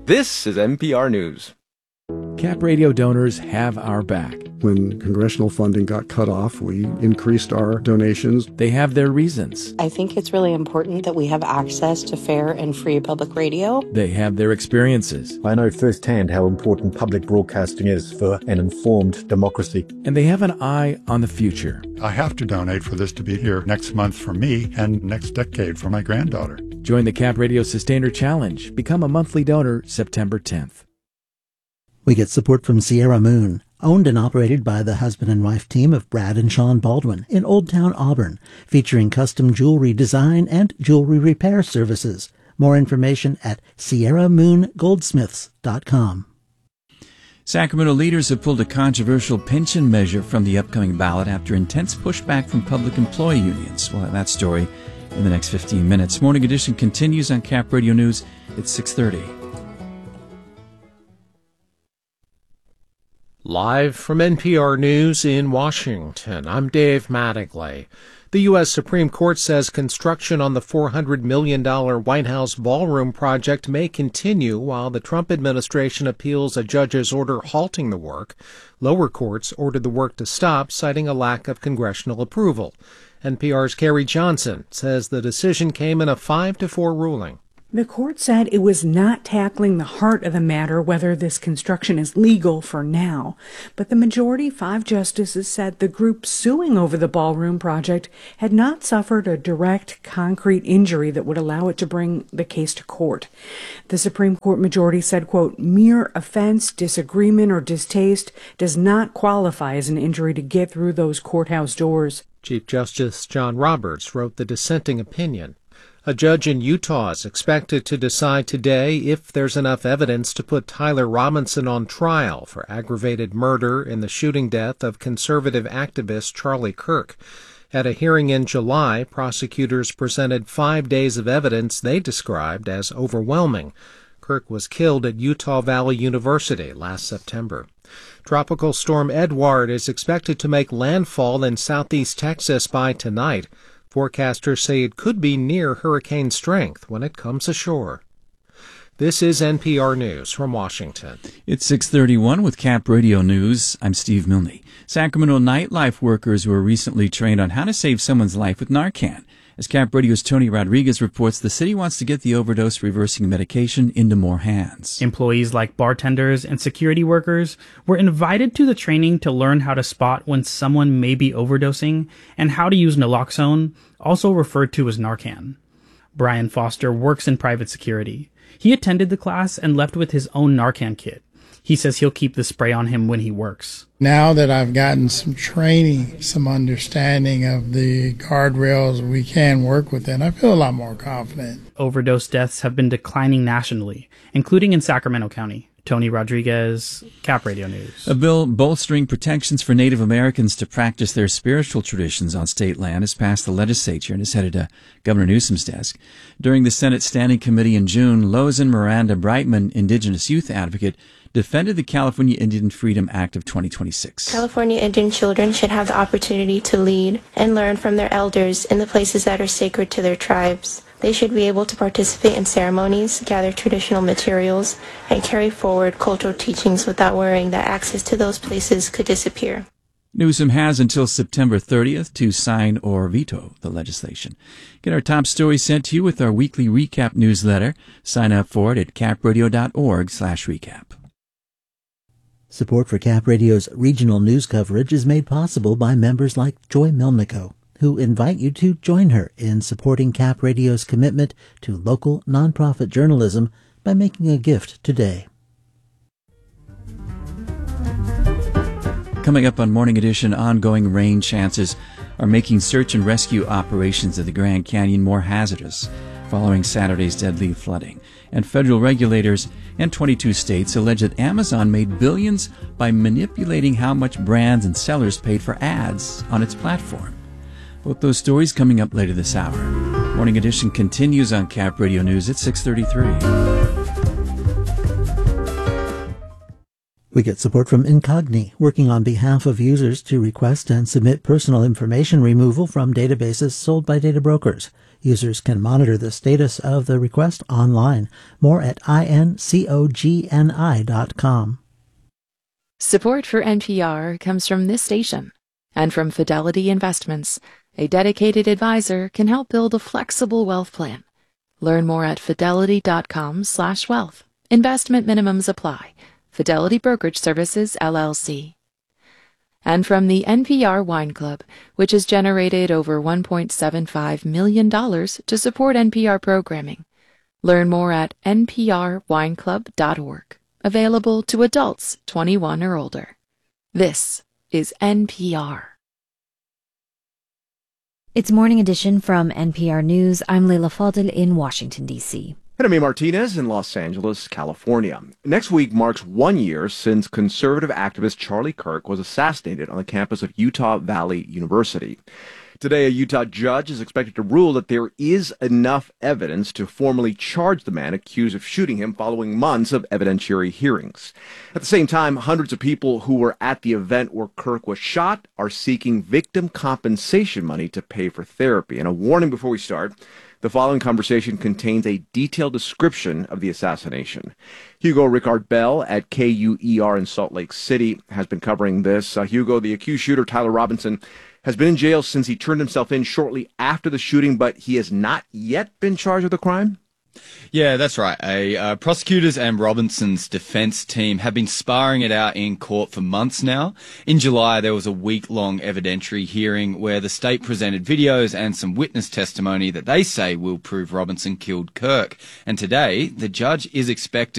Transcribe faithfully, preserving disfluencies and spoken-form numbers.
This is N P R News. Cap Radio donors have our back. When congressional funding got cut off, we increased our donations. They have their reasons. I think it's really important that we have access to fair and free public radio. They have their experiences. I know firsthand how important public broadcasting is for an informed democracy. And they have an eye on the future. I have to donate for this to be here next month for me and next decade for my granddaughter. Join the Cap Radio Sustainer Challenge. Become a monthly donor September tenth. We get support from Sierra Moon, owned and operated by the husband and wife team of Brad and Sean Baldwin in Old Town Auburn, featuring custom jewelry design and jewelry repair services. More information at sierra moon goldsmiths dot com. Sacramento leaders have pulled a controversial pension measure from the upcoming ballot after intense pushback from public employee unions. We'll have that story in the next fifteen minutes. Morning Edition continues on Cap Radio News at six thirty. Live from N P R News in Washington, I'm Dave Mattingly. The U S Supreme Court says construction on the four hundred million dollars White House ballroom project may continue while the Trump administration appeals a judge's order halting the work. Lower courts ordered the work to stop, citing a lack of congressional approval. N P R's Carrie Johnson says the decision came in a five to four ruling. The court said it was not tackling the heart of the matter, whether this construction is legal for now. But the majority, five justices, said the group suing over the ballroom project had not suffered a direct, concrete injury that would allow it to bring the case to court. The Supreme Court majority said, quote, mere offense, disagreement, or distaste does not qualify as an injury to get through those courthouse doors. Chief Justice John Roberts wrote the dissenting opinion. A judge in Utah is expected to decide today if there's enough evidence to put Tyler Robinson on trial for aggravated murder in the shooting death of conservative activist Charlie Kirk. At a hearing in July, prosecutors presented five days of evidence they described as overwhelming. Kirk was killed at Utah Valley University last September. Tropical storm Edward is expected to make landfall in southeast Texas by tonight. Forecasters say it could be near hurricane strength when it comes ashore. This is N P R News from Washington. It's six thirty-one with Cap Radio News. I'm Steve Milne. Sacramento nightlife workers were recently trained on how to save someone's life with Narcan. As Cap Radio's Tony Rodriguez reports, the city wants to get the overdose reversing medication into more hands. Employees like bartenders and security workers were invited to the training to learn how to spot when someone may be overdosing and how to use naloxone, also referred to as Narcan. Brian Foster works in private security. He attended the class and left with his own Narcan kit. He says he'll keep the spray on him when he works. Now that I've gotten some training, some understanding of the guardrails we can work within, I feel a lot more confident. Overdose deaths have been declining nationally, including in Sacramento County. Tony Rodriguez, Cap Radio News. A bill bolstering protections for Native Americans to practice their spiritual traditions on state land has passed the legislature and is headed to Governor Newsom's desk. During the Senate Standing Committee in June, Lozen Miranda Brightman, Indigenous youth advocate, defended the California Indian Freedom Act of twenty twenty-six. California Indian children should have the opportunity to lead and learn from their elders in the places that are sacred to their tribes. They should be able to participate in ceremonies, gather traditional materials, and carry forward cultural teachings without worrying that access to those places could disappear. Newsom has until September thirtieth to sign or veto the legislation. Get our top stories sent to you with our weekly recap newsletter. Sign up for it at capradio.org slash recap. Support for Cap Radio's regional news coverage is made possible by members like Joy Melnico, who invite you to join her in supporting Cap Radio's commitment to local nonprofit journalism by making a gift today. Coming up on Morning Edition, ongoing rain chances are making search and rescue operations at the Grand Canyon more hazardous following Saturday's deadly flooding. And federal regulators and twenty-two states allege that Amazon made billions by manipulating how much brands and sellers paid for ads on its platform. Both those stories coming up later this hour. Morning Edition continues on Cap Radio News at six thirty-three. We get support from Incogni, working on behalf of users to request and submit personal information removal from databases sold by data brokers. Users can monitor the status of the request online. More at incogni dot com. Support for N P R comes from this station and from Fidelity Investments. A dedicated advisor can help build a flexible wealth plan. Learn more at fidelity.com slash wealth. Investment minimums apply. Fidelity Brokerage Services, L L C. And from the N P R Wine Club, which has generated over one point seven five million dollars to support N P R programming. Learn more at n p r wine club dot org. Available to adults twenty-one or older. This is N P R. It's Morning Edition from N P R News. I'm Leila Fadel in Washington, D C And I'm Martinez in Los Angeles, California. Next week marks one year since conservative activist Charlie Kirk was assassinated on the campus of Utah Valley University. Today, a Utah judge is expected to rule that there is enough evidence to formally charge the man accused of shooting him following months of evidentiary hearings. At the same time, hundreds of people who were at the event where Kirk was shot are seeking victim compensation money to pay for therapy. And a warning before we start. The following conversation contains a detailed description of the assassination. Hugo Ricard Bell at K U E R in Salt Lake City has been covering this. Uh, Hugo, the accused shooter, Tyler Robinson, has been in jail since he turned himself in shortly after the shooting, but he has not yet been charged with a crime? Yeah, that's right. A, uh, prosecutors and Robinson's defense team have been sparring it out in court for months now. In July, there was a week-long evidentiary hearing where the state presented videos and some witness testimony that they say will prove Robinson killed Kirk. And today, the judge is expected